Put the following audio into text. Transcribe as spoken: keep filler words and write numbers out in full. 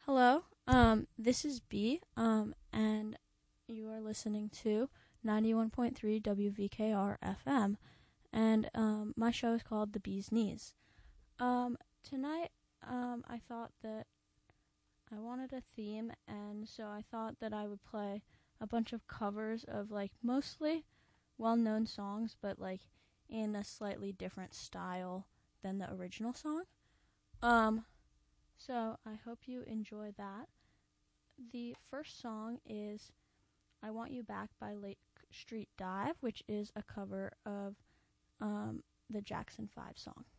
Hello, um, this is B, um, and you are listening to ninety-one point three W V K R F M, and um, my show is called The Bee's Knees. Um, tonight, um, I thought that I wanted a theme, and so I thought that I would play a bunch of covers of, like, mostly well-known songs, but, like, in a slightly different style than the original song. Um, so I hope you enjoy that. The first song is I Want You Back by Lake Street Dive, which is a cover of um, the Jackson five song.